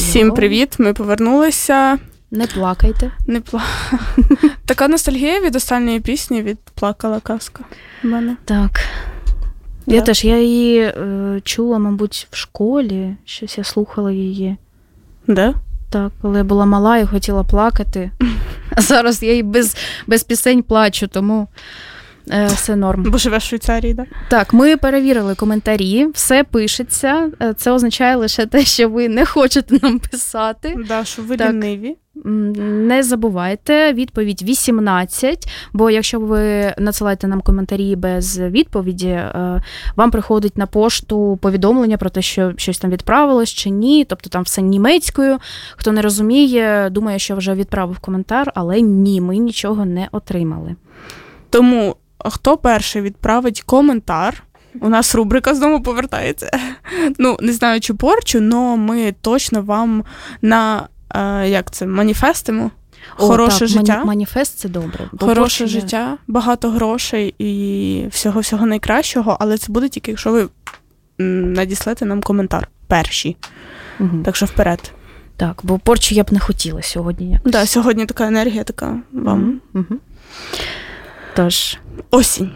Всім привіт, ми повернулися. Не плакайте. Така ностальгія від останньої пісні, від «Плакала казка» в мене. Так. Я теж, я її чула, мабуть, в школі, щось я слухала її. Да? Так, коли я була мала і хотіла плакати. А зараз я і без пісень плачу, тому все норм. Бо живеш в Швейцарії, так? Так, ми перевірили коментарі, все пишеться. Це означає лише те, що ви не хочете нам писати. Да, що ви ліниві. Не забувайте, відповідь 18, бо якщо ви надсилаєте нам коментарі без відповіді, вам приходить на пошту повідомлення про те, що щось там відправилось чи ні, тобто там все німецькою. Хто не розуміє, думає, що вже відправив коментар, але ні, ми нічого не отримали. Тому хто перший відправить коментар, у нас рубрика знову повертається. Ну, не знаю, чи порчу, але ми точно вам на маніфестимо. Хороше життя. Маніфест – це добре. Хороше життя, багато грошей і всього найкращого, але це буде тільки, якщо ви надіслете нам коментар перші. Угу. Так що вперед. Так, бо порчу я б не хотіла сьогодні якось. Да, сьогодні така енергія така вам. Угу. Тож. Осінь.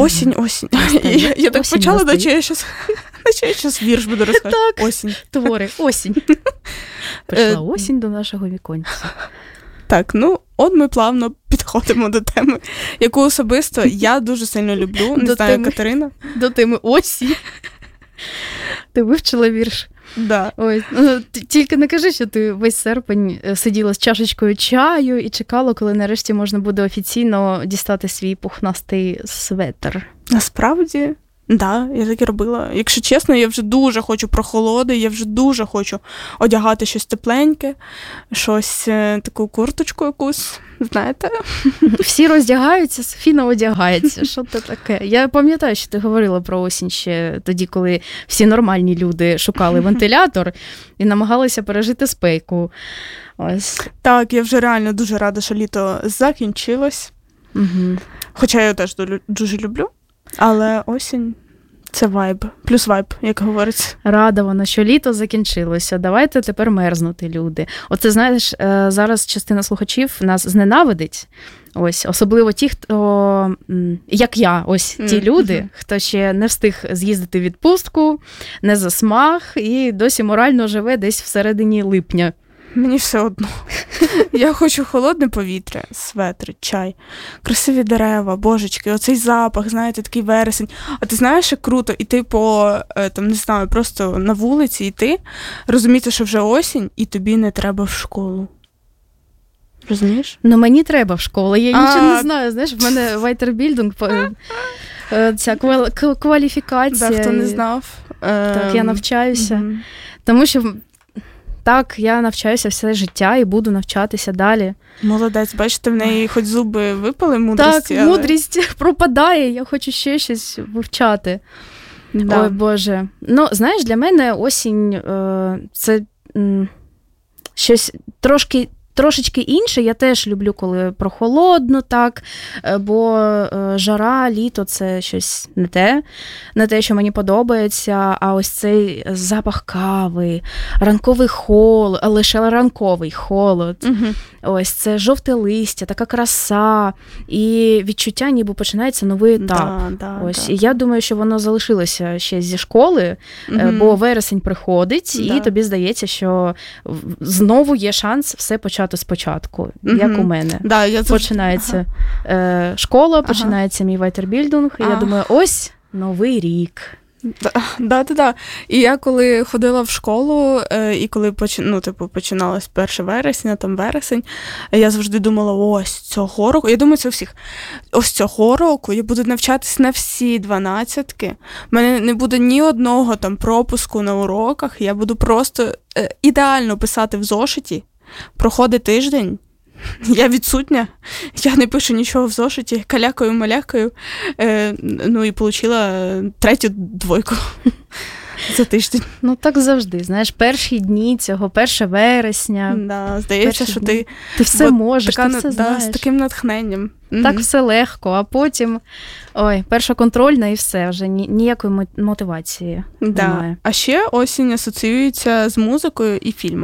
Я так почала, наче я щас вірш буду розказати. Так, осінь. Твори. Осінь. Прийшла осінь до нашого віконця. Так, от ми плавно підходимо до теми, яку особисто я дуже сильно люблю. Не знаю, Катерина. До теми осінь. Ти вивчила вірш? Да. Ой, тільки не кажи, що ти весь серпень сиділа з чашечкою чаю і чекала, коли нарешті можна буде офіційно дістати свій пухнастий светр. Насправді, да, я так і робила. Якщо чесно, я вже дуже хочу прохолоди, я вже дуже хочу одягати щось тепленьке, щось, таку курточку якусь, знаєте. Всі роздягаються, Софіна одягається. Що це таке? Я пам'ятаю, що ти говорила про осінь ще тоді, коли всі нормальні люди шукали вентилятор і намагалися пережити спеку. Ось. Так, я вже реально дуже рада, що літо закінчилось. Угу. Хоча я теж дуже люблю. Але осінь – це вайб. Плюс вайб, як говориться. Рада вона, що літо закінчилося. Давайте тепер мерзнути, люди. Оце, знаєш, зараз частина слухачів нас зненавидить. Ось, особливо ті, хто, як я, ось ті люди, хто ще не встиг з'їздити в відпустку, не засмаг і досі морально живе десь всередині липня. Мені все одно. Я хочу холодне повітря, светр, чай, красиві дерева, божечки, оцей запах, знаєте, такий вересень. А ти знаєш, як круто іти не знаю, просто на вулиці йти, розуміти, що вже осінь, і тобі не треба в школу. Розумієш? Мені треба в школу, я нічого не знаю, знаєш, в мене вайтербільдинг, ця кваліфікація. Да, хто не знав. Так, я навчаюся, тому що так, я навчаюся все життя і буду навчатися далі. Молодець, бачите, в неї хоч зуби випали мудрості. Так, мудрість пропадає, я хочу ще щось вивчати. Да. Ой, Боже. Знаєш, для мене осінь це щось трошечки інше. Я теж люблю, коли прохолодно, так, бо жара, літо – це щось не те, що мені подобається, а ось цей запах кави, ранковий холод, лише ранковий холод, ось це жовте листя, така краса, і відчуття, ніби починається новий етап. І я думаю, що воно залишилося ще зі школи, бо вересень приходить, і тобі здається, що знову є шанс все почати спочатку, як у мене. Починається школа, починається мій вайтербільдинг, і я думаю, ось новий рік. Да. І я коли ходила в школу, і коли починалось 1 вересня, там вересень, я завжди думала, ось цього року, я думаю, це у всіх, ось цього року я буду навчатись на всі 12-ки, в мене не буде ні одного там пропуску на уроках, я буду просто ідеально писати в зошиті, проходить тиждень, я відсутня, я не пишу нічого в зошиті, калякаю-малякаю, і отримала 3 двойку за тиждень. Так завжди, знаєш, перші дні цього, 1 вересня. Да, здається, що ти все можеш, ти все знаєш. З таким натхненням. Так все легко, а потім, перша контрольна і все, вже ніякої мотивації немає. А ще осінь асоціюється з музикою і фільмами.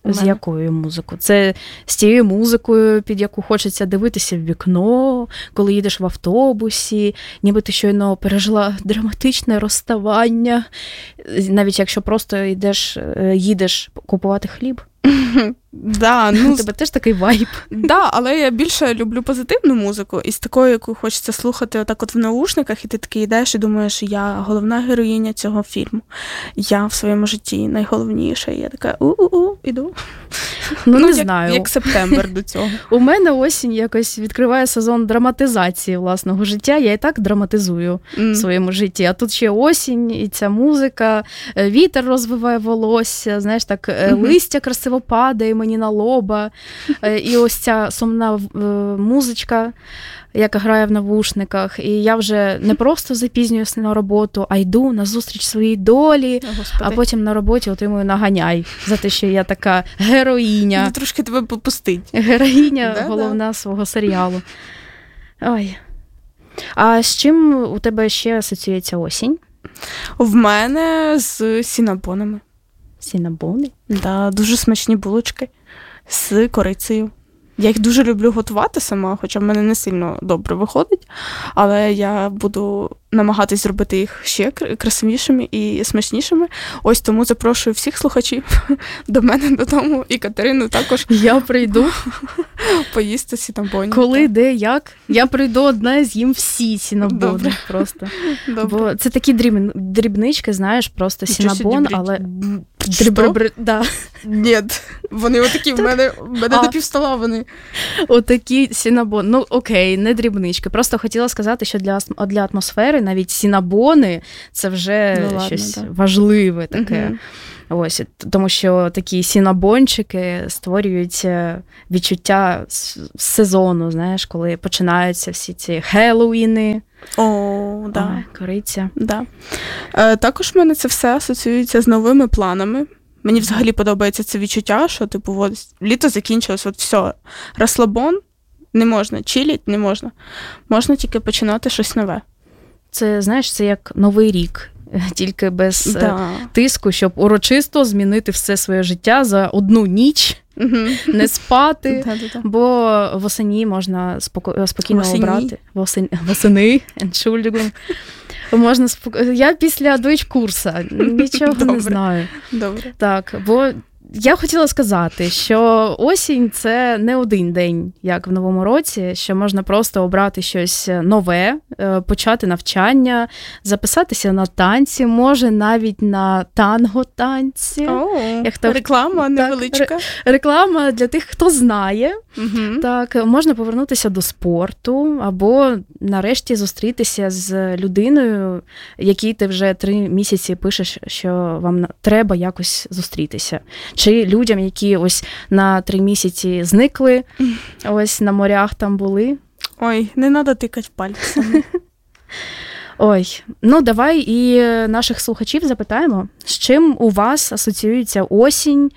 З якою музикою? Це з тією музикою, під яку хочеться дивитися в вікно, коли їдеш в автобусі, ніби ти щойно пережила драматичне розставання, навіть якщо просто їдеш купувати хліб. Да, у тебе теж такий вайб. Да, але я більше люблю позитивну музику, і з такою, яку хочеться слухати отак от в наушниках, і ти такий йдеш і думаєш, я головна героїня цього фільму. Я в своєму житті найголовніша. І я така, іду. Не знаю. Як септембр до цього. У мене осінь якось відкриває сезон драматизації власного життя. Я і так драматизую в своєму житті. А тут ще осінь, і ця музика, вітер розвиває волосся, знаєш, так, листя красиво падає мені на лоба. І ось ця сумна музичка, яка грає в навушниках. І я вже не просто запізнююся на роботу, а йду на зустріч своїй долі, а потім на роботі отримую наганяй за те, що я така героїня. Трошки тебе попустить. Героїня головна свого серіалу. Ой. А з чим у тебе ще асоціюється осінь? В мене з сінабонами. Сінабони? Да, дуже смачні булочки з корицею. Я їх дуже люблю готувати сама, хоча в мене не сильно добре виходить, але я буду намагатись зробити їх ще красивішими і смачнішими. Ось тому запрошую всіх слухачів до мене додому, і Катерину також. Я прийду поїсти сінабонів. Коли, де, як. Я прийду одна, з'їм всі сінабони просто. Добре. Бо це такі дрібнички, знаєш, просто сінабон, але... Да. Ні, вони отакі, в мене до півстола вони. Отакі сінабони. Ну, окей, не дрібнички. Просто хотіла сказати, що для атмосфери навіть сінабони – це вже щось важливе таке. Ось, тому що такі сінабончики створюють відчуття сезону, знаєш, коли починаються всі ці Хеллоуіни. О, да. Кориця. Да. Також в мене це все асоціюється з новими планами. Мені взагалі подобається це відчуття, що, типу, літо закінчилось, от все, розслабон, не можна, чиліть не можна. Можна тільки починати щось нове. Це, знаєш, це як Новий рік, тільки без тиску, щоб урочисто змінити все своє життя за одну ніч, не спати, бо восені можна спокійно обрати. Восени, Entschuldigung. Можна Я після Дойч-курса нічого не знаю. Добре. Так, бо я хотіла сказати, що осінь – це не один день, як в новому році, що можна просто обрати щось нове, почати навчання, записатися на танці, може навіть на танго-танці. Реклама невеличка. Реклама для тих, хто знає. Так, можна повернутися до спорту, або нарешті зустрітися з людиною, якій ти вже 3 місяці пишеш, що вам треба якось зустрітися. Чи людям, які ось на 3 місяці зникли, ось на морях там були. Ой, не треба тикати пальцями. Ой, ну давай і наших слухачів запитаємо, з чим у вас асоціюється осінь.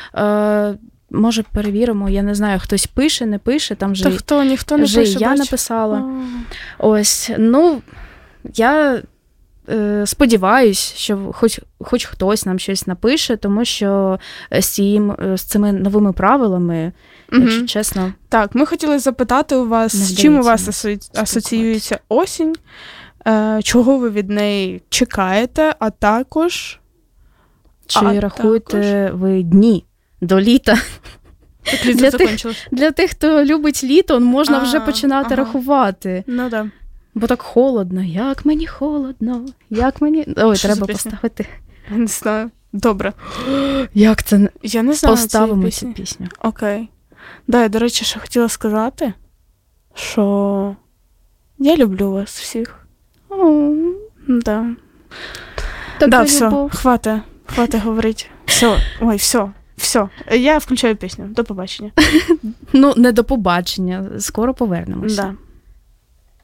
Може, перевіримо, я не знаю, хтось пише, не пише, там же ніхто не пише. Я написала. Ось, ну, я сподіваюсь, що хоч хтось нам щось напише, тому що з цими новими правилами, якщо чесно... Так, ми хотіли запитати у вас, з чим у вас асоціюється осінь, чого ви від неї чекаєте, а також... Чи рахуєте ви дні до літа? Для тих, хто любить літо, можна вже починати рахувати. Ну, так. Бо так холодно. Як мені холодно. Як мені... Ой, що треба поставити. Я не знаю. Добре. Як це? Я не знаю. Поставимо цю пісню. Окей. Да, я, до речі, що хотіла сказати, що я люблю вас всіх. Да. Да, все, хватить говорити. Все, ой, все. Я включаю пісню. До побачення. Ну, не до побачення. Скоро повернемося. Да.